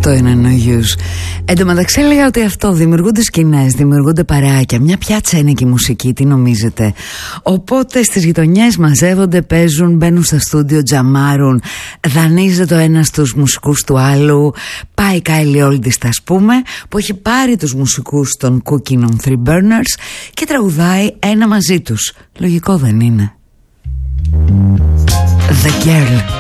Αυτό είναι νογιούς. Εν τω μεταξύ έλεγα ότι αυτό, δημιουργούνται σκηνές, δημιουργούνται παρεάκια. Μια πιάτσα είναι και η μουσική, τι νομίζετε? Οπότε στις γειτονιές μαζεύονται, παίζουν, μπαίνουν στα στούντιο, τζαμάρουν, δανείζεται το ένας τους μουσικούς του άλλου. Πάει η Kylie Oldies, ας πούμε, που έχει πάρει τους μουσικούς των Cooking on Three Burners και τραγουδάει ένα μαζί τους. Λογικό δεν είναι? The Girl.